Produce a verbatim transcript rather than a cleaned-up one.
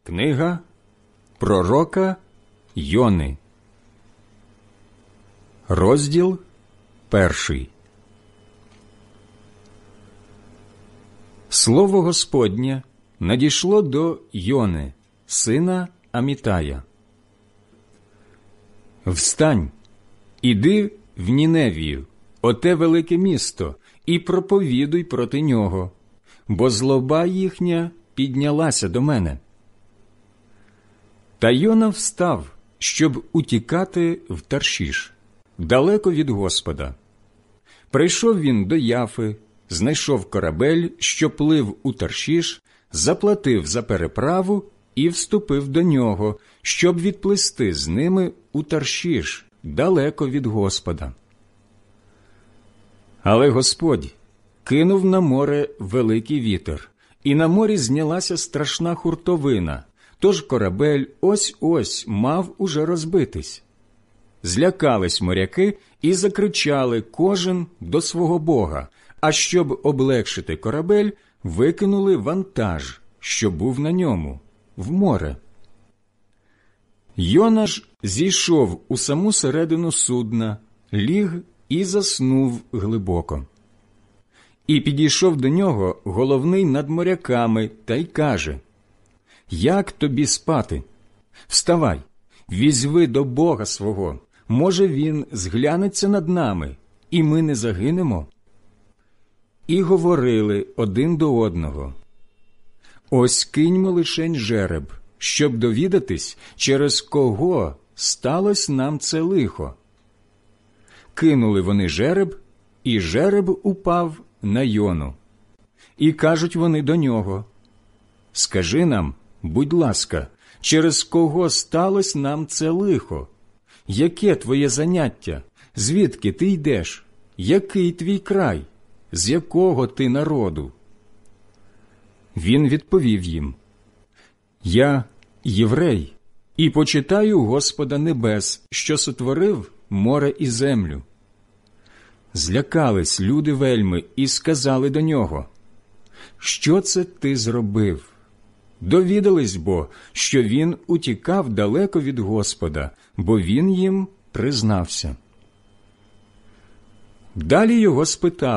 Книга пророка Йони. Розділ перший. Слово Господнє надійшло до Йони, сина Амітая. «Встань, іди в Ніневію, оте велике місто, і проповідуй проти нього, бо злоба їхня піднялася до мене». Та Йона встав, щоб утікати в Таршіш, далеко від Господа. Прийшов він до Яфи, знайшов корабель, що плив у Таршіш, заплатив за переправу і вступив до нього, щоб відплисти з ними у Таршіш, далеко від Господа. Але Господь кинув на море великий вітер, і на морі знялася страшна хуртовина, тож корабель ось-ось мав уже розбитись. Злякались моряки і закричали кожен до свого бога, а щоб облегшити корабель, викинули вантаж, що був на ньому, в море. Йона ж зійшов у саму середину судна, ліг і заснув глибоко. І підійшов до нього головний над моряками та й каже: «Як тобі спати? Вставай, візьви до Бога свого, може, він зглянеться над нами, і ми не загинемо». І говорили один до одного: «Ось киньмо лишень жереб, щоб довідатись, через кого сталося нам це лихо». Кинули вони жереб, і жереб упав на Йону. І кажуть вони до нього: «Скажи нам, будь ласка, через кого сталося нам це лихо? Яке твоє заняття? Звідки ти йдеш? Який твій край? З якого ти народу?» Він відповів їм: «Я єврей, і почитаю Господа небес, що сотворив море і землю». Злякались люди вельми і сказали до нього: «Що це ти зробив?» Довідались бо, що він утікав далеко від Господа, бо він їм признався. Далі його спитали: